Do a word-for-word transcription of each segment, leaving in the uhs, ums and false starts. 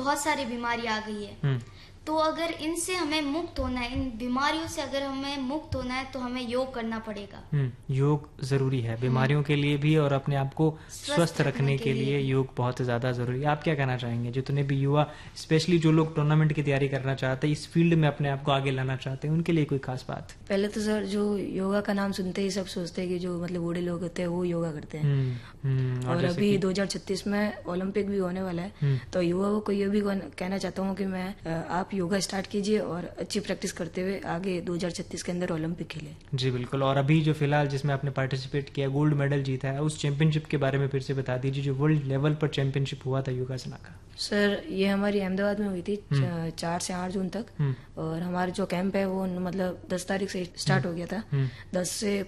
बहुत सारी बीमारी आ गई है, तो अगर इनसे हमें मुक्त होना है, इन बीमारियों से अगर हमें मुक्त होना है तो हमें योग करना पड़ेगा। योग जरूरी है बीमारियों के लिए भी और अपने आप को स्वस्थ रखने के लिए योग बहुत ज्यादा जरूरी है। आप क्या कहना चाहेंगे, जितने भी युवा, स्पेशली जो लोग टूर्नामेंट की तैयारी करना चाहते हैं, इस फील्ड में अपने आप को आगे लाना चाहते हैं, उनके लिए कोई खास बात? पहले तो सर जो योगा का नाम सुनते ही सब सोचते हैं कि जो मतलब बूढ़े लोग होते हैं वो योगा करते हैं, और, और अभी दो हजार छत्तीस में ओलंपिक भी होने वाला है, तो युवाओं को ये भी कहना चाहता हूँ कि मैं आप योगा स्टार्ट कीजिए और अच्छी प्रैक्टिस करते हुए आगे दो हजार छत्तीस के अंदर ओलंपिक खेले। जी बिल्कुल। और अभी जो फिलहाल जिसमें आपने पार्टिसिपेट किया, गोल्ड मेडल जीता है, उस चैंपियनशिप के बारे में फिर से बता दीजिए, जो वर्ल्ड लेवल पर चैंपियनशिप हुआ था योगासना का। सर ये हमारी अहमदाबाद में हुई थी चार से आठ जून तक, और हमारा जो कैंप है वो मतलब दस तारीख से स्टार्ट हो गया था, दस से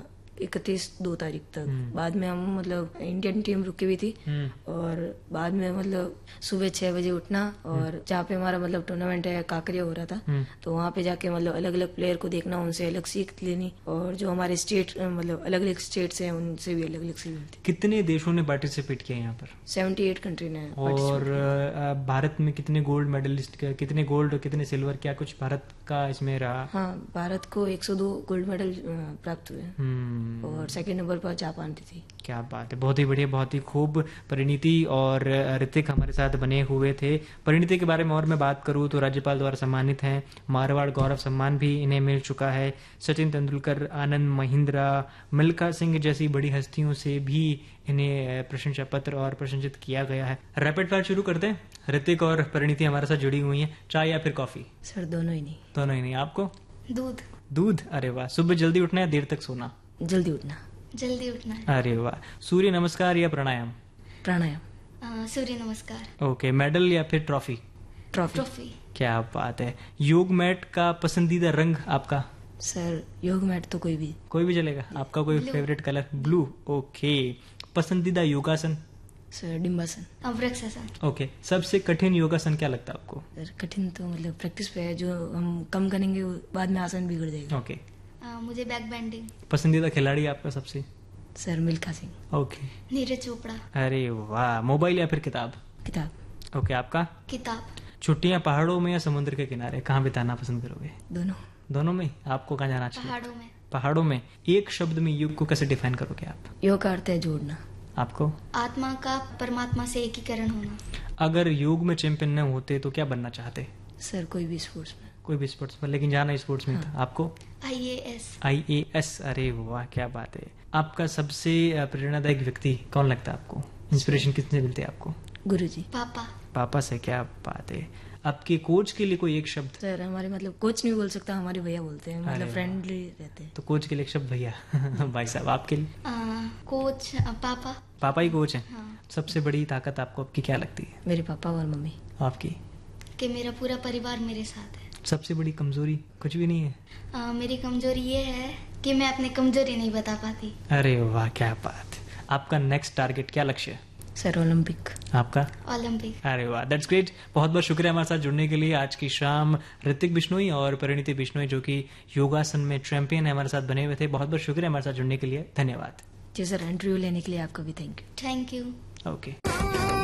इकतीस दो तारीख तक। बाद में हम मतलब इंडियन टीम रुकी हुई थी, और बाद में मतलब सुबह छह बजे उठना, और जहाँ पे हमारा मतलब टूर्नामेंट है काकरिया हो रहा था, तो वहाँ पे जाके मतलब अलग अलग प्लेयर को देखना, उनसे अलग सीख लेनी, और जो हमारे स्टेट मतलब अलग अलग स्टेट से उनसे भी अलग अलग सीख मिलती। कितने देशों ने पार्टिसिपेट किया यहाँ पर? सेवेंटी एट कंट्री ने। और भारत में कितने गोल्ड मेडलिस्ट, कितने गोल्ड और कितने सिल्वर, क्या कुछ भारत का इसमें रहा? हाँ, भारत को एक सौ दो गोल्ड मेडल प्राप्त हुए, और सेकंड नंबर पर जापान थी। क्या बात है, बहुत ही बढ़िया, बहुत ही खूब। परिणीति और ऋतिक हमारे साथ बने हुए थे। परिणीति के बारे में और मैं बात करूं तो राज्यपाल द्वारा सम्मानित हैं, मारवाड़ गौरव सम्मान भी इन्हें मिल चुका है। सचिन तेंदुलकर, आनंद महिंद्रा, मिल्खा सिंह जैसी बड़ी हस्तियों से भी इन्हें प्रशंसा पत्र और प्रशंसित किया गया है। रैपिड फायर शुरू करते हैं। ऋतिक और परिणीति हमारे साथ जुड़ी हुई है, चाय या फिर कॉफी? सर दोनों ही नहीं। दोनों ही नहीं। आपको? दूध। दूध, अरे वाह। सुबह जल्दी उठना या देर तक सोना? जल्दी उठना। जल्दी उठना है। अरे वाह। सूर्य नमस्कार या प्राणायाम? प्राणायाम। सूर्य नमस्कार। ओके। मेडल या फिर ट्रॉफी? ट्रॉफी। ट्रॉफी। क्या बात है। योग मैट का पसंदीदा रंग आपका? सर योग मैट तो कोई भी कोई भी चलेगा। आपका कोई फेवरेट कलर? ब्लू। ओके। पसंदीदा योगासन? सर डिम्बासन। वृक्षासन। ओके। सबसे कठिन योगासन क्या लगता है आपको? सर कठिन तो मतलब प्रैक्टिस पे है, जो हम कम करेंगे बाद में आसन बिगड़ जाएगा। ओके। आ, मुझे बैक बेंडिंग। पसंदीदा खिलाड़ी आपका सबसे? सर मिल्खा सिंह। ओके। नीरज चोपड़ा। अरे वाह। मोबाइल या फिर किताब? किताब। ओके। आपका? किताब। छुट्टियां पहाड़ों में या समुद्र के किनारे, कहाँ बिताना पसंद करोगे? दोनों। दोनों में? आपको कहाँ जाना चाहिए? पहाड़ों में। पहाड़ों में। एक शब्द में योग को कैसे डिफाइन करोगे आप? योग का अर्थ है जोड़ना। आपको? आत्मा का परमात्मा से एकीकरण होना। अगर योग में चैंपियन न होते तो क्या बनना चाहते? सर कोई भी स्पोर्ट्स में। कोई भी स्पोर्ट्स में, लेकिन जाना स्पोर्ट्स में था। आपको? आई A S. I A S. अरे वाह, क्या बात है। आपका सबसे प्रेरणादायक व्यक्ति कौन लगता है आपको? इंस्पिरेशन किससे मिलते हैं आपको? गुरुजी। पापा। पापा से। क्या बात है। आपके कोच के लिए कोई एक शब्द? सर हमारे मतलब कोच नहीं बोल सकता, हमारे भैया बोलते हैं, मतलब फ्रेंडली रहते हैं। तो कोच के लिए एक शब्द भैया। भाई साहब आपके लिए? आ, कोच पापा। पापा ही कोच हैं। हाँ। सबसे बड़ी ताकत आपको आपकी क्या लगती है? मेरे पापा और मम्मी। आपकी? कि मेरा पूरा परिवार मेरे साथ है। सबसे बड़ी कमजोरी कुछ भी नहीं है? आ, मेरी कमजोरी ये है कि मैं अपनी कमजोरी नहीं बता पाती। अरे वाह, क्या बात। आपका नेक्स्ट टारगेट क्या लक्ष्य है? Sir Olympic. आपका? ओलंपिक। अरे वाह, दैट्स ग्रेट। बहुत बहुत शुक्रिया हमारे साथ जुड़ने के लिए। आज की शाम ऋतिक बिश्नोई और परिणीति बिश्नोई जो कि योगासन में चैंपियन है, हमारे साथ बने हुए थे। बहुत बहुत शुक्रिया हमारे साथ जुड़ने के लिए। धन्यवाद। जी सर, इंटरव्यू लेने के लिए आपका भी thank you. Thank you. Okay.